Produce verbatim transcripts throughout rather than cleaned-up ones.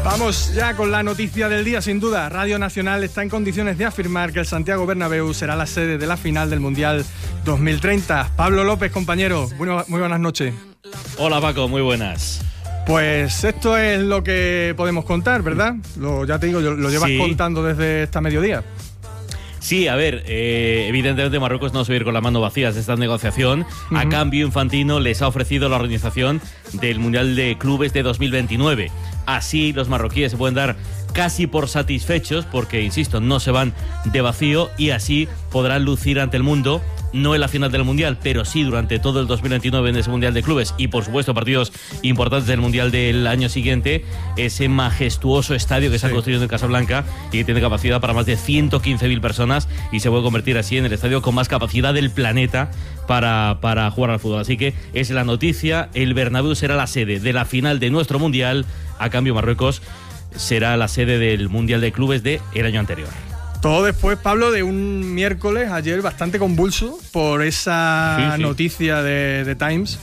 Vamos ya con la noticia del día, sin duda. Radio Nacional está en condiciones de afirmar que el Santiago Bernabéu será la sede de la final del Mundial dos mil treinta. Pablo López, compañero, muy, muy buenas noches. Hola Paco, muy buenas. Pues esto es lo que podemos contar, ¿verdad? Lo, ya te digo, lo llevas sí. contando desde esta mediodía. Sí, a ver, eh, evidentemente Marruecos no se va a ir con las manos vacías de esta negociación. Uh-huh. A cambio, Infantino les ha ofrecido la organización del Mundial de Clubes de dos mil veintinueve. Así los marroquíes se pueden dar casi por satisfechos porque, insisto, no se van de vacío y así podrán lucir ante el mundo, no en la final del Mundial, pero sí durante todo el dos mil veintinueve en ese Mundial de Clubes y, por supuesto, partidos importantes del Mundial del año siguiente, ese majestuoso estadio que se ha sí. construido en Casablanca y que tiene capacidad para más de ciento quince mil personas y se puede convertir así en el estadio con más capacidad del planeta para, para jugar al fútbol. Así que es la noticia, el Bernabéu será la sede de la final de nuestro Mundial, a cambio Marruecos será la sede del Mundial de Clubes del año anterior. Todo después, Pablo, de un miércoles ayer bastante convulso por esa sí, sí. noticia de, de Times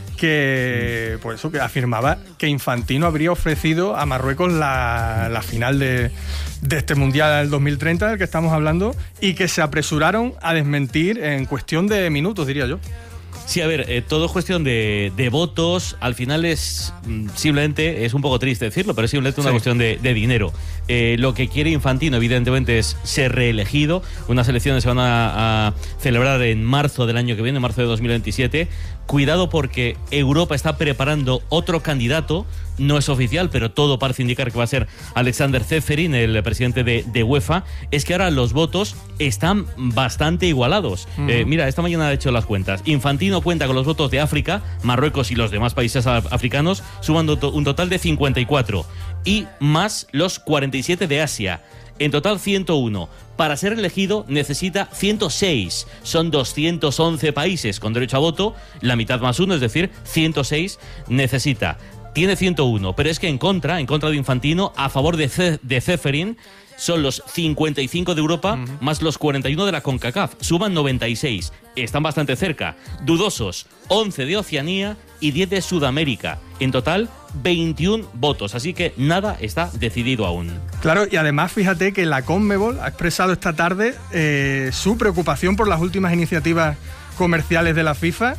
que, pues eso, que afirmaba que Infantino habría ofrecido a Marruecos la, la final de, de este Mundial del dos mil treinta del que estamos hablando y que se apresuraron a desmentir en cuestión de minutos, diría yo. Sí, a ver, eh, todo es cuestión de, de votos. Al final es simplemente, es un poco triste decirlo, pero es simplemente una sí. cuestión de, de dinero. Eh, lo que quiere Infantino, evidentemente, es ser reelegido. Unas elecciones se van a, a celebrar en marzo del año que viene, marzo de dos mil veintisiete. Cuidado porque Europa está preparando otro candidato. No es oficial, pero todo parece indicar que va a ser Alexander Ceferin, el presidente de, de UEFA. Es que ahora los votos están bastante igualados. Uh-huh. Eh, mira, esta mañana he hecho las cuentas. Infantino cuenta con los votos de África, Marruecos y los demás países africanos, sumando un total de cincuenta y cuatro. Y más los cuarenta y siete de Asia. En total ciento uno. Para ser elegido necesita ciento seis. Son doscientos once países con derecho a voto. La mitad más uno, es decir, ciento seis necesita. Tiene ciento uno, pero es que en contra, en contra de Infantino, a favor de, Ce- de Ceferin, son los cincuenta y cinco de Europa uh-huh. más los cuarenta y uno de la CONCACAF. Suman noventa y seis. Están bastante cerca. Dudosos, once de Oceanía y diez de Sudamérica. En total, veintiún votos. Así que nada está decidido aún. Claro, y además fíjate que la CONMEBOL ha expresado esta tarde eh, su preocupación por las últimas iniciativas comerciales de la FIFA.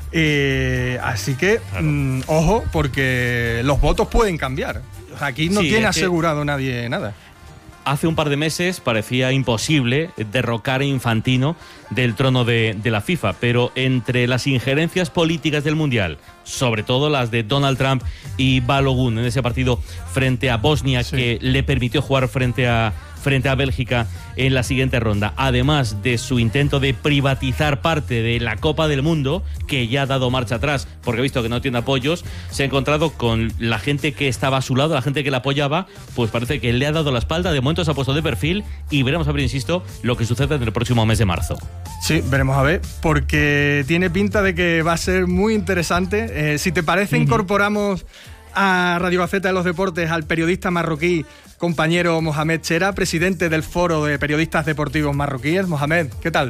Eh, así que, claro. mmm, ojo, porque los votos pueden cambiar. O sea, aquí no sí, tiene asegurado que nadie nada. Hace un par de meses parecía imposible derrocar a Infantino del trono de, de la FIFA, pero entre las injerencias políticas del Mundial, sobre todo las de Donald Trump y Balogun en ese partido frente a Bosnia, sí. que le permitió jugar frente a frente a Bélgica en la siguiente ronda, además de su intento de privatizar parte de la Copa del Mundo, que ya ha dado marcha atrás porque ha visto que no tiene apoyos, se ha encontrado con la gente que estaba a su lado, la gente que le apoyaba, pues parece que le ha dado la espalda, de momento se ha puesto de perfil y veremos a ver, insisto, lo que sucede en el próximo mes de marzo. Sí, veremos a ver, porque tiene pinta de que va a ser muy interesante. Eh, si te parece, uh-huh. incorporamos a Radio Gaceta de los Deportes al periodista marroquí, compañero Mohamed Chera, presidente del Foro de Periodistas Deportivos Marroquíes. Mohamed, ¿qué tal?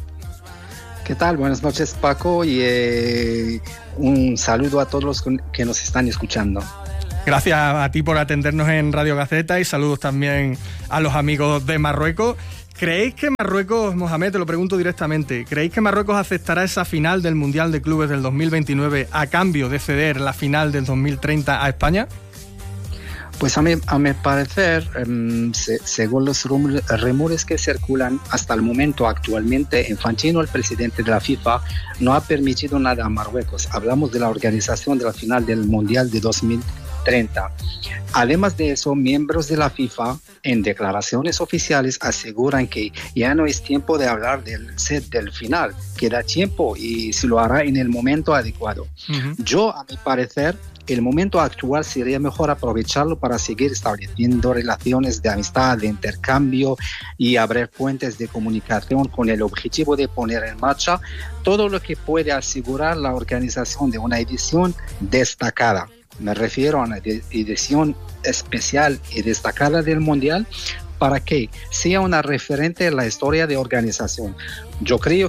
¿Qué tal? Buenas noches, Paco, y eh, un saludo a todos los que nos están escuchando. Gracias a ti por atendernos en Radio Gaceta y saludos también a los amigos de Marruecos. ¿Creéis que Marruecos, Mohamed, te lo pregunto directamente, ¿creéis que Marruecos aceptará esa final del Mundial de Clubes del dos mil veintinueve a cambio de ceder la final del dos mil treinta a España? Pues a mi, a mi parecer, um, se, según los rumores, rumores que circulan hasta el momento actualmente, Infantino, el presidente de la FIFA, no ha permitido nada a Marruecos. Hablamos de la organización de la final del Mundial de dos mil treinta. Además de eso, miembros de la FIFA en declaraciones oficiales aseguran que ya no es tiempo de hablar del set del final, queda tiempo y se lo hará en el momento adecuado. Uh-huh. Yo, a mi parecer, el momento actual sería mejor aprovecharlo para seguir estableciendo relaciones de amistad, de intercambio y abrir puentes de comunicación con el objetivo de poner en marcha todo lo que puede asegurar la organización de una edición destacada. Me refiero a una edición especial y destacada del Mundial para que sea una referente en la historia de organización. Yo creo que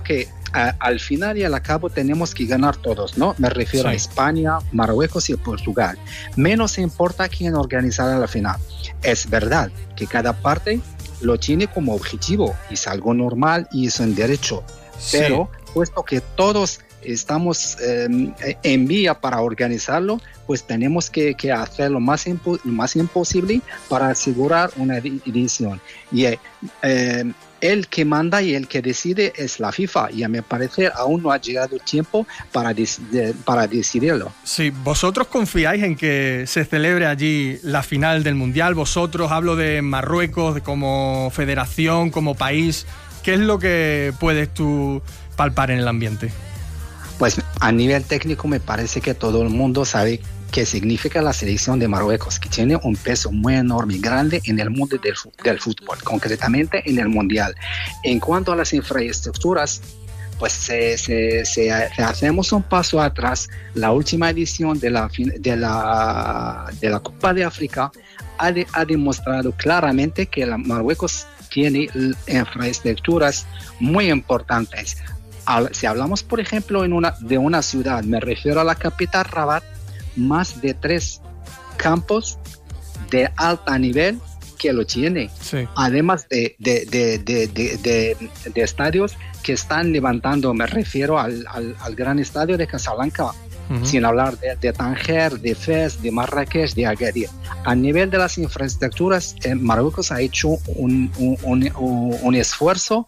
a, al final y al cabo tenemos que ganar todos, ¿no? Me refiero sí. a España, Marruecos y Portugal. Menos importa quién organizará la final. Es verdad que cada parte lo tiene como objetivo y es algo normal y es un derecho. Sí. Pero puesto que todos estamos eh, en vía para organizarlo, pues tenemos que, que hacer lo más, impo- lo más imposible para asegurar una edición. Y eh, eh, el que manda y el que decide es la FIFA, y a mi parecer aún no ha llegado el tiempo para, de- de- para decidirlo. Sí, ¿vosotros confiáis en que se celebre allí la final del Mundial? Vosotros, hablo de Marruecos, de como federación, como país, ¿qué es lo que puedes tú palpar en el ambiente? Pues a nivel técnico me parece que todo el mundo sabe qué significa la selección de Marruecos, que tiene un peso muy enorme y grande en el mundo del, del fútbol, concretamente en el Mundial. En cuanto a las infraestructuras, pues se, se, se, se hacemos un paso atrás. La última edición de la, de la, de la Copa de África ha, de, ha demostrado claramente que la Marruecos tiene infraestructuras muy importantes. Si hablamos, por ejemplo, en una, de una ciudad, me refiero a la capital Rabat, más de tres campos de alto nivel que lo tiene, sí. además de, de, de, de, de, de, de estadios que están levantando, me refiero al, al, al gran estadio de Casablanca, uh-huh. sin hablar de, de Tánger, de Fez, de Marrakech, de Agadir. A nivel de las infraestructuras, eh, Marruecos ha hecho un, un, un, un esfuerzo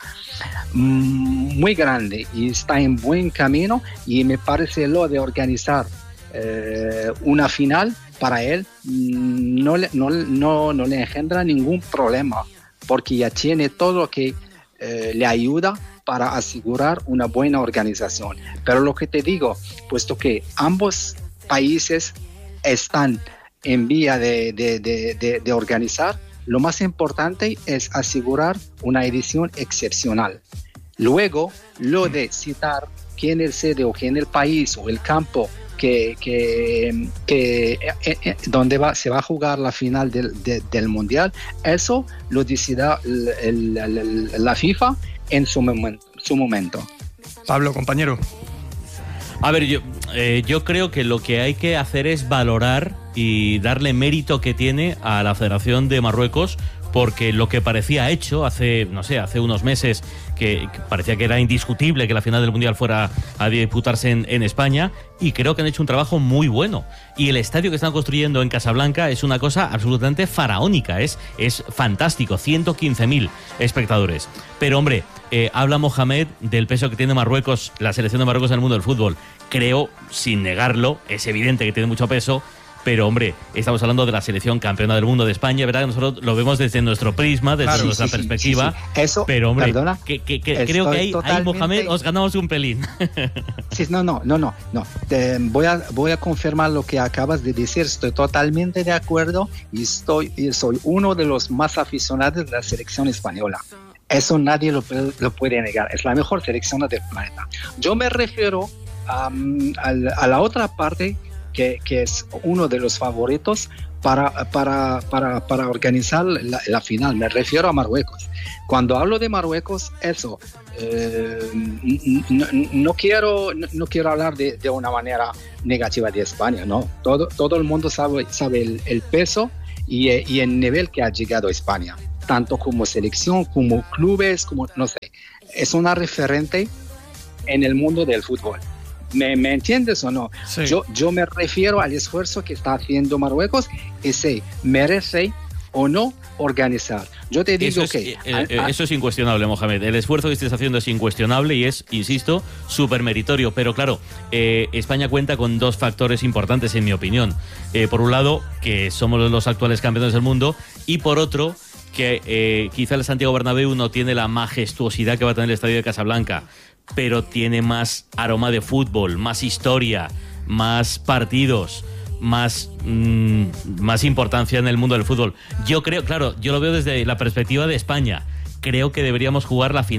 muy grande y está en buen camino, y me parece lo de organizar eh, una final para él no le, no, no, no le engendra ningún problema, porque ya tiene todo lo que eh, le ayuda para asegurar una buena organización. Pero lo que te digo, puesto que ambos países están en vía de, de, de, de, de organizar, lo más importante es asegurar una edición excepcional. Luego, lo de citar quién es el sede o quién es el país o el campo que, que, que eh, eh, donde va, se va a jugar la final del, de, del Mundial, eso lo decidirá el, el, el, la FIFA en su momento, su momento. Pablo, compañero. A ver, yo, eh, yo creo que lo que hay que hacer es valorar y darle mérito que tiene a la Federación de Marruecos, porque lo que parecía hecho hace, no sé, hace unos meses, que, que parecía que era indiscutible que la final del Mundial fuera a disputarse en, en España, y creo que han hecho un trabajo muy bueno. Y el estadio que están construyendo en Casablanca es una cosa absolutamente faraónica, es, es fantástico, ciento quince mil espectadores. Pero hombre, eh, habla Mohamed del peso que tiene Marruecos, la selección de Marruecos en el mundo del fútbol. Creo, sin negarlo, es evidente que tiene mucho peso. Pero, hombre, estamos hablando de la selección campeona del mundo de España, ¿verdad? Nosotros lo vemos desde nuestro prisma, desde claro, nuestra sí, perspectiva. Sí, sí. Eso, pero, hombre, perdona, que, que, que creo que ahí, totalmente... ahí, Mohamed, os ganamos un pelín. Sí, no, no, no, no. no. Te voy, a, voy a confirmar lo que acabas de decir. Estoy totalmente de acuerdo y, estoy, y soy uno de los más aficionados de la selección española. Eso nadie lo, lo puede negar. Es la mejor selección del planeta. Yo me refiero um, a, a la otra parte, Que, que es uno de los favoritos para, para, para, para organizar la, la final. Me refiero a Marruecos. Cuando hablo de Marruecos, eso, eh, no, no, quiero, no, no quiero hablar de, de una manera negativa de España, ¿no? Todo, todo el mundo sabe, sabe el, el peso y, y el nivel que ha llegado a España, tanto como selección, como clubes, como, no sé, es una referente en el mundo del fútbol. ¿Me, ¿Me entiendes o no? Sí. Yo, yo me refiero al esfuerzo que está haciendo Marruecos y se merece o no organizar. Yo te digo eso que... Es, eh, eh, eso es incuestionable, Mohamed. El esfuerzo que estés haciendo es incuestionable y es, insisto, súper meritorio. Pero claro, eh, España cuenta con dos factores importantes, en mi opinión. Eh, por un lado, que somos los actuales campeones del mundo, y por otro, que eh, quizá el Santiago Bernabéu no tiene la majestuosidad que va a tener el Estadio de Casablanca, pero tiene más aroma de fútbol, más historia, más partidos, más, mmm, más importancia en el mundo del fútbol. Yo creo, claro, yo lo veo desde la perspectiva de España. Creo que deberíamos jugar la final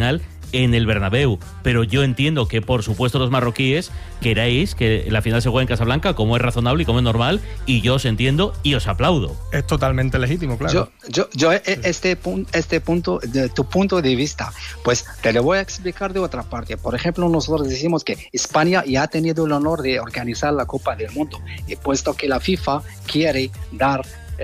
en el Bernabéu, pero yo entiendo que por supuesto los marroquíes queráis que la final se juegue en Casablanca, como es razonable y como es normal, y yo os entiendo y os aplaudo. Es totalmente legítimo, claro. Yo, yo, yo este, este punto, de tu punto de vista, pues te lo voy a explicar de otra parte. Por ejemplo, nosotros decimos que España ya ha tenido el honor de organizar la Copa del Mundo, y puesto que la FIFA quiere dar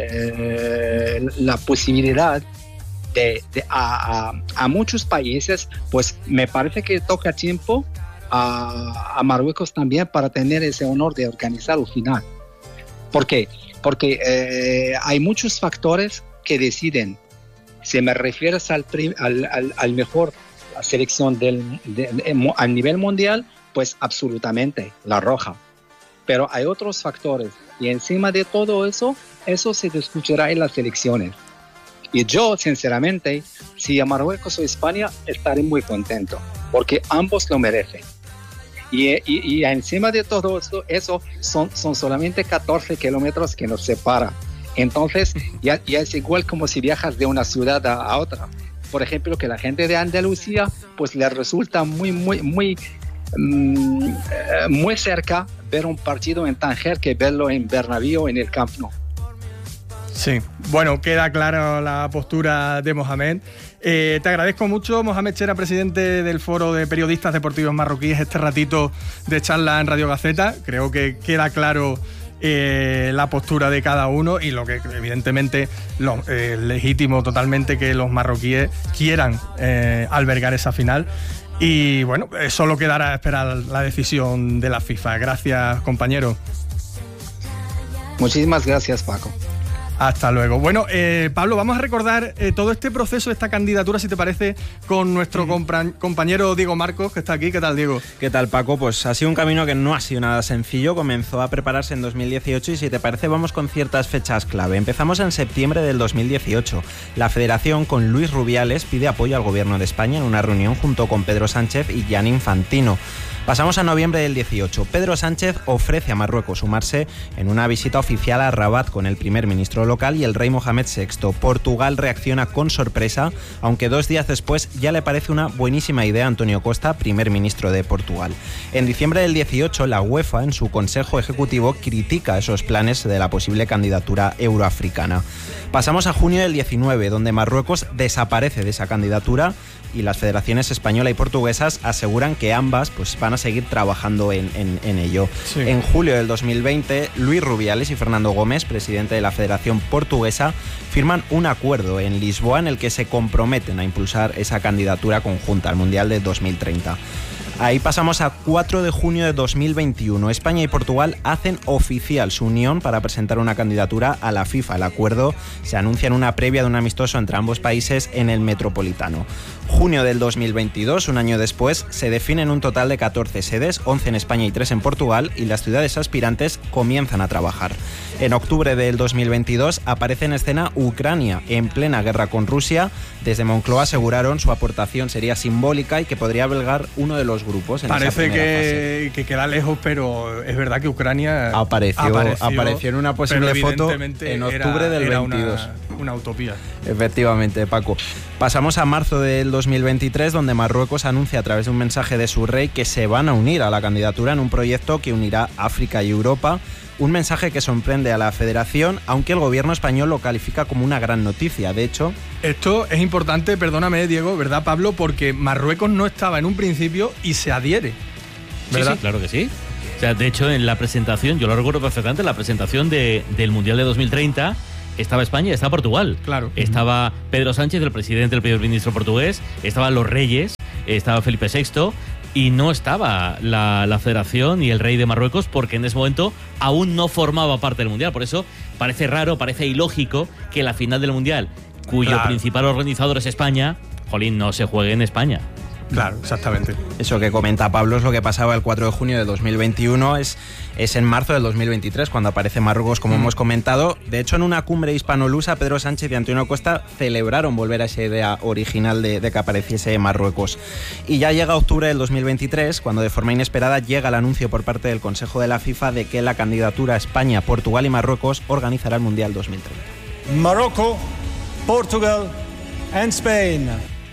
eh, la posibilidad de, de, a, a, a muchos países, pues me parece que toca tiempo a, a Marruecos también para tener ese honor de organizar el final. ¿Por qué? Porque eh, hay muchos factores que deciden. Si me refieres al, prim, al, al, al mejor selección del, de, de, a nivel mundial, pues absolutamente la roja. Pero hay otros factores, y encima de todo eso, eso se discutirá en las elecciones. Y yo, sinceramente, si a Marruecos o España, estaré muy contento, porque ambos lo merecen. Y, y, y encima de todo eso, eso son, son solamente catorce kilómetros que nos separan. Entonces, ya, ya es igual como si viajas de una ciudad a, a otra. Por ejemplo, que la gente de Andalucía, pues le resulta muy, muy, muy, mmm, muy cerca ver un partido en Tánger que verlo en Bernabéu o en el Camp Nou. Sí, bueno, queda clara la postura de Mohamed. Eh, te agradezco mucho, Mohamed Chera, presidente del Foro de Periodistas Deportivos Marroquíes, este ratito de charla en Radio Gaceta. Creo que queda claro eh, la postura de cada uno y lo que evidentemente lo, eh, legítimo totalmente que los marroquíes quieran eh, albergar esa final. Y bueno, solo quedará esperar la decisión de la FIFA. Gracias, compañero. Muchísimas gracias, Paco. Hasta luego. Bueno, eh, Pablo, vamos a recordar eh, todo este proceso, esta candidatura, si te parece, con nuestro compra- compañero Diego Marcos, que está aquí. ¿Qué tal, Diego? ¿Qué tal, Paco? Pues ha sido un camino que no ha sido nada sencillo. Comenzó a prepararse en dos mil dieciocho y, si te parece, vamos con ciertas fechas clave. Empezamos en septiembre del dos mil dieciocho. La Federación, con Luis Rubiales, pide apoyo al Gobierno de España en una reunión junto con Pedro Sánchez y Gianni Infantino. Pasamos a noviembre del dieciocho. Pedro Sánchez ofrece a Marruecos sumarse en una visita oficial a Rabat con el primer ministro local y el rey Mohamed sexto. Portugal reacciona con sorpresa, aunque dos días después ya le parece una buenísima idea a Antonio Costa, primer ministro de Portugal. En diciembre del dieciocho, la UEFA, en su Consejo Ejecutivo, critica esos planes de la posible candidatura euroafricana. Pasamos a junio del diecinueve, donde Marruecos desaparece de esa candidatura y las federaciones española y portuguesas aseguran que ambas pues, van a seguir trabajando en, en, en ello. Sí. En julio del dos mil veinte, Luis Rubiales y Fernando Gómez, presidente de la Federación Portuguesa, firman un acuerdo en Lisboa en el que se comprometen a impulsar esa candidatura conjunta al Mundial de dos mil treinta. Ahí pasamos a cuatro de junio de dos mil veintiuno. España y Portugal hacen oficial su unión para presentar una candidatura a la FIFA. El acuerdo se anuncia en una previa de un amistoso entre ambos países en el Metropolitano. Junio del dos mil veintidós, un año después, se definen un total de catorce sedes, once en España y tres en Portugal, y las ciudades aspirantes comienzan a trabajar. En octubre del dos mil veintidós aparece en escena Ucrania, en plena guerra con Rusia. Desde Moncloa aseguraron su aportación sería simbólica y que podría albergar uno de los grupos en Parece esa primera que, fase. que queda lejos, pero es verdad que Ucrania apareció, apareció, apareció en una posible foto en octubre era, del era veintidós. Una, una utopía. Efectivamente, Paco. Pasamos a marzo del dos mil veintitrés, donde Marruecos anuncia a través de un mensaje de su rey que se van a unir a la candidatura en un proyecto que unirá África y Europa. Un mensaje que sorprende a la Federación, aunque el gobierno español lo califica como una gran noticia. De hecho, esto es importante, perdóname, Diego, ¿verdad, Pablo? Porque Marruecos no estaba en un principio y se adhiere, ¿verdad? Sí, sí, claro que sí. O sea, de hecho, en la presentación, yo lo recuerdo perfectamente, en la presentación de, del Mundial de dos mil treinta, estaba España y estaba Portugal. Claro. Estaba Pedro Sánchez, el presidente, el primer ministro portugués, estaban los reyes, estaba Felipe sexto, y no estaba la, la Federación y el rey de Marruecos porque en ese momento aún no formaba parte del Mundial. Por eso parece raro, parece ilógico que la final del Mundial, cuyo claro. principal organizador es España, jolín, no se juegue en España. Claro, exactamente. Eso que comenta Pablo es lo que pasaba el cuatro de junio de dos mil veintiuno, es, es en marzo del dos mil veintitrés cuando aparece Marruecos, como mm. hemos comentado. De hecho, en una cumbre hispano-lusa, Pedro Sánchez y Antonio Costa celebraron volver a esa idea original de, de que apareciese Marruecos. Y ya llega octubre del dos mil veintitrés, cuando de forma inesperada llega el anuncio por parte del Consejo de la FIFA de que la candidatura a España, Portugal y Marruecos organizará el Mundial dos mil treinta. Marruecos, Portugal and Spain.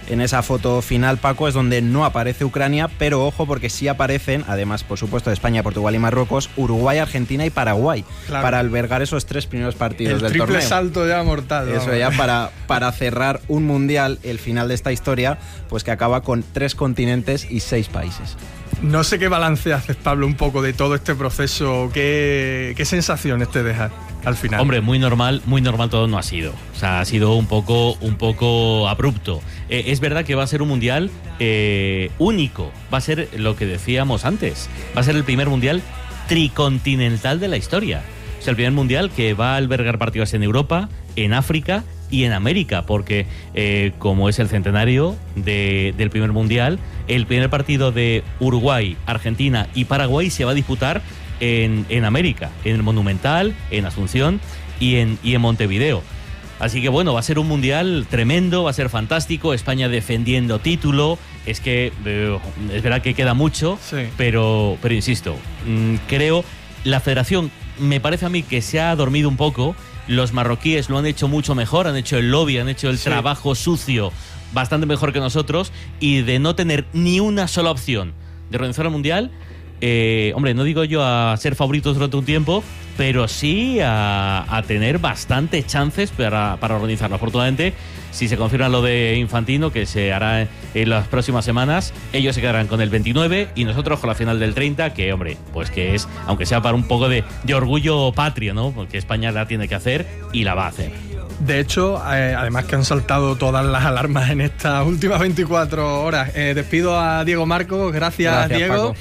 En esa foto final, Paco, es donde no aparece Ucrania, pero ojo porque sí aparecen, además, por supuesto, de España, Portugal y Marruecos, Uruguay, Argentina y Paraguay, claro, para albergar esos tres primeros partidos el del torneo. El triple salto ya mortal. Eso vamos. ya para, para cerrar un mundial, el final de esta historia, pues que acaba con tres continentes y seis países. No sé qué balance haces, Pablo, un poco de todo este proceso, qué, qué sensaciones te deja al final. Hombre, muy normal, muy normal todo no ha sido. O sea, ha sido un poco, un poco abrupto. Eh, es verdad que va a ser un mundial eh, único. Va a ser lo que decíamos antes. Va a ser el primer mundial tricontinental de la historia. O sea, el primer mundial que va a albergar partidos en Europa, en África y en América, porque eh, como es el centenario de, del primer mundial, el primer partido de Uruguay, Argentina y Paraguay se va a disputar en, en América, en el Monumental, en Asunción y en, y en Montevideo. Así que bueno, va a ser un mundial tremendo, va a ser fantástico, España defendiendo título. Es que eh, es verdad que queda mucho, sí, pero, pero insisto, mmm, creo la federación, me parece a mí que se ha dormido un poco. Los marroquíes lo han hecho mucho mejor, han hecho el lobby, han hecho el sí. trabajo sucio bastante mejor que nosotros, y de no tener ni una sola opción de organizar el mundial, eh, hombre, no digo yo a ser favoritos durante un tiempo, pero sí a, a tener bastantes chances para, para organizarlo. Afortunadamente, si se confirma lo de Infantino, que se hará en las próximas semanas, ellos se quedarán con el veintinueve y nosotros con la final del treinta, que hombre, pues que es, aunque sea para un poco de, de orgullo patrio, ¿no? Porque España la tiene que hacer y la va a hacer. De hecho, eh, además que han saltado todas las alarmas en estas últimas veinticuatro horas. Eh, despido a Diego Marcos, gracias, gracias Diego. Paco.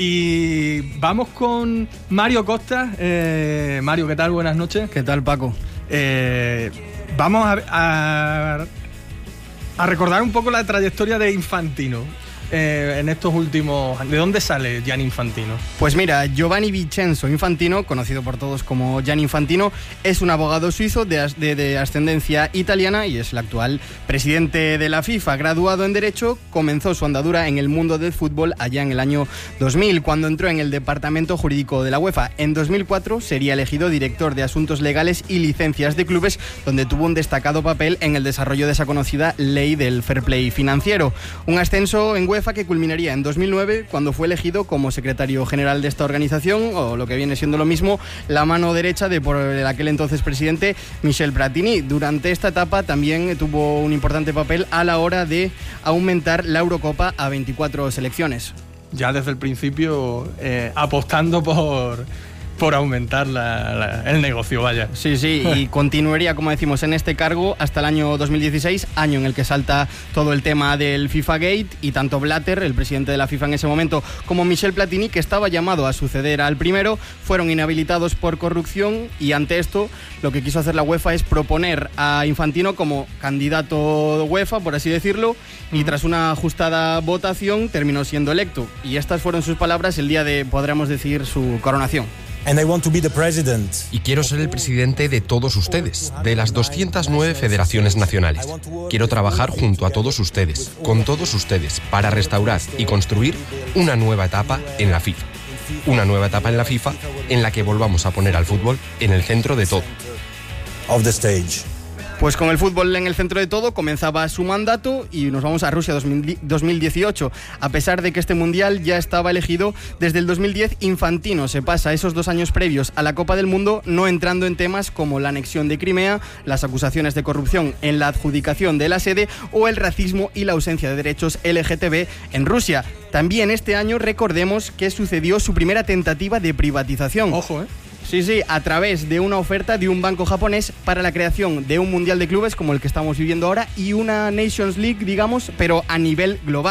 Y vamos con Mario Costa. Eh, Mario, ¿qué tal? Buenas noches. ¿Qué tal, Paco? Eh, vamos a, a, a recordar un poco la trayectoria de Infantino. Eh, en estos últimos... ¿De dónde sale Gianni Infantino? Pues mira, Giovanni Vincenzo Infantino, conocido por todos como Gianni Infantino, es un abogado suizo de, de, de ascendencia italiana y es el actual presidente de la FIFA. Graduado en Derecho, comenzó su andadura en el mundo del fútbol allá en el año dos mil, cuando entró en el departamento jurídico de la UEFA. En dos mil cuatro sería elegido director de Asuntos Legales y Licencias de Clubes, donde tuvo un destacado papel en el desarrollo de esa conocida ley del fair play financiero. Un ascenso en UEFA que culminaría en dos mil nueve, cuando fue elegido como secretario general de esta organización, o lo que viene siendo lo mismo, la mano derecha de por el aquel entonces presidente Michel Platini. Durante esta etapa también tuvo un importante papel a la hora de aumentar la Eurocopa a veinticuatro selecciones. Ya desde el principio eh, apostando por... por aumentar la, la, el negocio, vaya. Sí, sí, y continuaría, como decimos, en este cargo hasta el año dos mil dieciséis, año en el que salta todo el tema del FIFA Gate, y tanto Blatter, el presidente de la FIFA en ese momento, como Michel Platini, que estaba llamado a suceder al primero, fueron inhabilitados por corrupción, y ante esto lo que quiso hacer la UEFA es proponer a Infantino como candidato UEFA, por así decirlo, y tras una ajustada votación terminó siendo electo. Y estas fueron sus palabras el día de, podríamos decir, su coronación. Y quiero ser el presidente de todos ustedes, de las doscientas nueve federaciones nacionales. Quiero trabajar junto a todos ustedes, con todos ustedes, para restaurar y construir una nueva etapa en la FIFA. Una nueva etapa en la FIFA en la que volvamos a poner al fútbol en el centro de todo. Pues con el fútbol en el centro de todo comenzaba su mandato y nos vamos a Rusia dos mil dieciocho. A pesar de que este mundial ya estaba elegido desde el dos mil diez, Infantino se pasa esos dos años previos a la Copa del Mundo no entrando en temas como la anexión de Crimea, las acusaciones de corrupción en la adjudicación de la sede o el racismo y la ausencia de derechos L G T B en Rusia. También este año recordemos que sucedió su primera tentativa de privatización. Ojo, ¿eh? Sí, sí, a través de una oferta de un banco japonés para la creación de un mundial de clubes como el que estamos viviendo ahora y una Nations League, digamos, pero a nivel global.